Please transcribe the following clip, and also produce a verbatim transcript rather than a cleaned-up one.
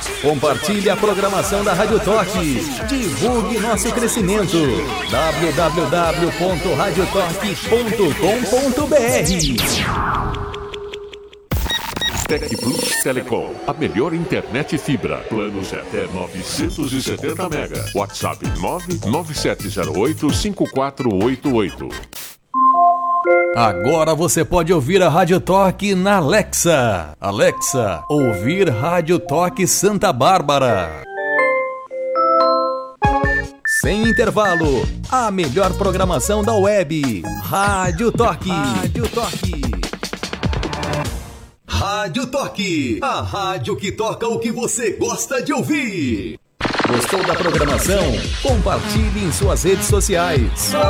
Compartilhe a programação da Rádio Torque. Divulgue nosso crescimento. w w w ponto rádio torque ponto com ponto b r. Tec Plus Telecom, a melhor internet fibra. Planos até novecentos e setenta mega. WhatsApp nove nove sete zero oito cinco quatro oito oito. Agora você pode ouvir a Rádio Torque na Alexa. Alexa, ouvir Rádio Torque Santa Bárbara. Sem intervalo, a melhor programação da web. Rádio Torque. Rádio Torque. Rádio Torque, a rádio que toca o que você gosta de ouvir. Gostou da programação? Compartilhe em suas redes sociais.